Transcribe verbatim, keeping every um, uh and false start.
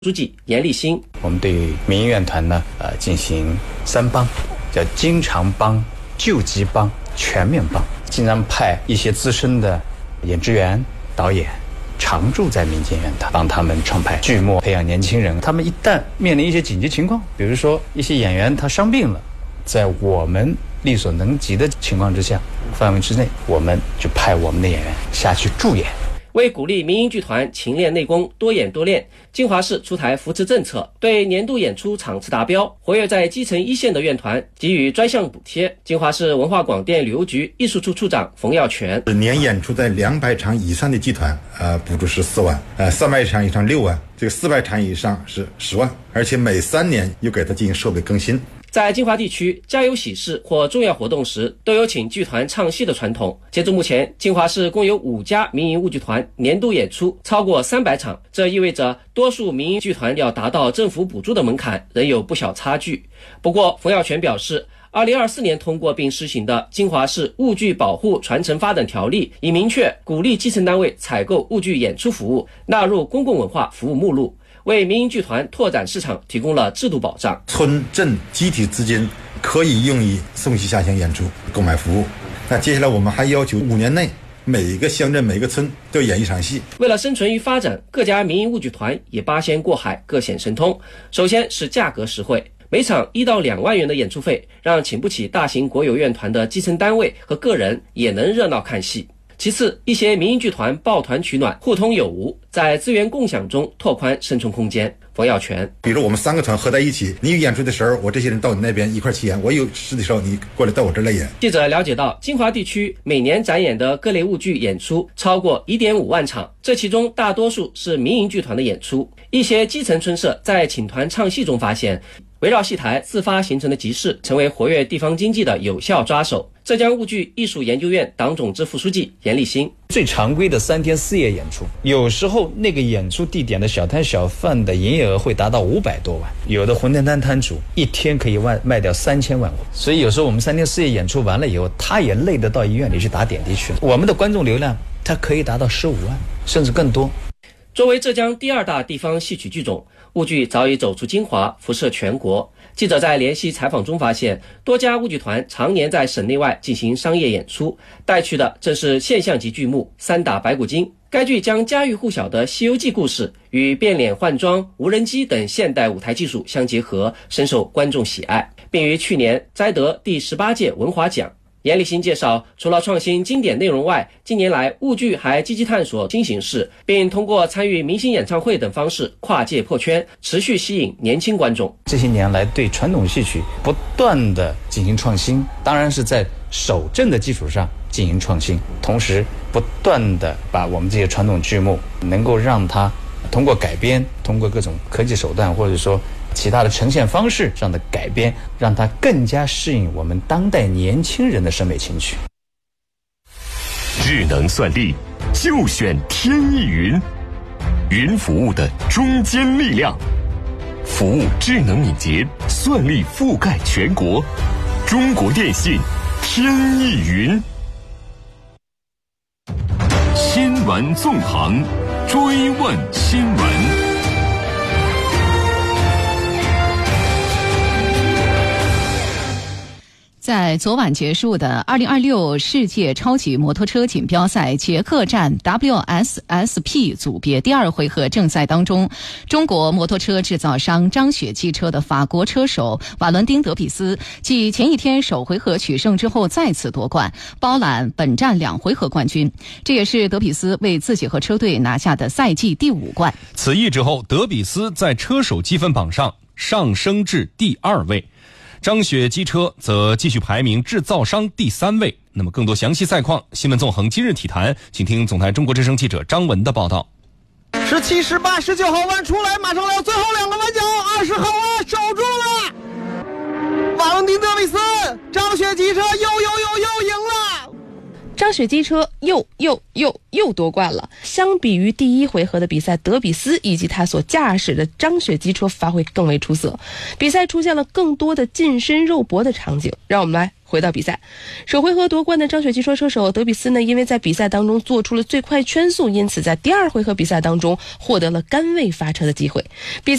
书记严立新， 我们对民营院团呢，呃，进行三帮，叫经常帮、救急帮、全面帮。经常派一些资深的演职员、导演常驻在民间院团，帮他们创派剧目，培养年轻人。他们一旦面临一些紧急情况，比如说一些演员他伤病了，在我们力所能及的情况之下、范围之内，我们就派我们的演员下去助演。 为鼓励民营剧团勤练内功、多演多练，金华市出台扶持政策，对年度演出场次达标、活跃在基层一线的院团给予专项补贴。金华市文化广电旅游局艺术处处长冯耀全： 年演出在两百场以上的剧团，呃，补助是四万，呃，三百场以上六万，这个四百场以上是十万，而且每三年又给他进行设备更新。 在金华地区，家有喜事或重要活动时，都有请剧团唱戏的传统。截至目前，金华市共有五家民营舞剧团年度演出超过三百场，这意味着多数民营剧团要达到政府补助的门槛仍有不小差距。不过，冯耀全表示，二零二四年通过并施行的《金华市舞剧保护传承发展条例》已明确鼓励基层单位采购舞剧演出服务，纳入公共文化服务目录，为民营剧团拓展市场提供了制度保障。 村镇集体资金可以用于送戏下乡演出购买服务。那接下来我们还要求五年内每一个乡镇每个村都演一场戏。 为了生存与发展，各家民营舞剧团也八仙过海，各显神通。首先是价格实惠，每场一到两万元的演出费，让请不起大型国有院团的基层单位和个人也能热闹看戏。其次，一些民营剧团抱团取暖，互通有无，在资源共享中拓宽生存空间。冯耀全： 比如我们三个团合在一起，你有演出的时候，我这些人到你那边一块去演；我有事的时候，你过来到我这儿来演。 记者了解到，金华地区每年展演的各类舞剧演出超过 一点五万场，这其中大多数是民营剧团的演出。一些基层村社在请团唱戏中发现，围绕戏台自发形成的集市成为活跃地方经济的有效抓手。浙江舞剧艺术研究院党总支副书记严立新： 最常规的三天四夜演出，有时候那个演出地点的小摊小贩的营业额会达到五百多万，有的馄饨摊摊主一天可以卖卖掉三千万。所以有时候我们三天四夜演出完了以后，他也累得到医院里去打点滴去了。我们的观众流量它可以达到十五万，甚至更多。 作为浙江第二大地方戏曲剧种，舞剧早已走出金华，辐射全国。记者在联系采访中发现，多家舞剧团常年在省内外进行商业演出，带去的正是现象级剧目《三打白骨精》。该剧将家喻户晓的《西游记》故事与变脸换装、无人机等现代舞台技术相结合，深受观众喜爱，并于去年摘得第十八届文华奖。严立新介绍，除了创新经典内容外，近年来舞剧还积极探索新形式，并通过参与明星演唱会等方式跨界破圈，持续吸引年轻观众。 这些年来对传统戏曲不断的进行创新，当然是在守正的基础上进行创新，同时不断的把我们这些传统剧目能够让它通过改编，通过各种科技手段，或者说其他的呈现方式上的改编，让它更加适应我们当代年轻人的审美情趣。 智能算力就选天翼云，云服务的中坚力量，服务智能敏捷，算力覆盖全国。中国电信天翼云。新闻纵横，追问新闻。 在昨晚结束的二零二六世界超级摩托车锦标赛捷克站 W S S P 组别第二回合正赛当中，中国摩托车制造商张雪汽车的法国车手瓦伦丁·德比斯继前一天首回合取胜之后再次夺冠，包揽本站两回合冠军，这也是德比斯为自己和车队拿下的赛季第五冠。 此役之后，德比斯在车手积分榜上上升至第二位，张雪机车则继续排名制造商第三位。那么更多详细赛况，新闻纵横今日体坛，请听总台中国之声记者张文的报道。 十七、十八、十九号弯出来，马上来最后两个弯角，二十号弯守住了。瓦伦丁·德比斯，张雪机车又又又又赢了。 张张雪机车又又又又夺冠了。相比于第一回合的比赛，德比斯以及他所驾驶的张雪机车发挥更为出色，比赛出现了更多的近身肉搏的场景。让我们来回到比赛，首回合夺冠的张雪机车车手德比斯呢，因为在比赛当中做出了最快圈速，因此在第二回合比赛当中获得了杆位发车的机会。比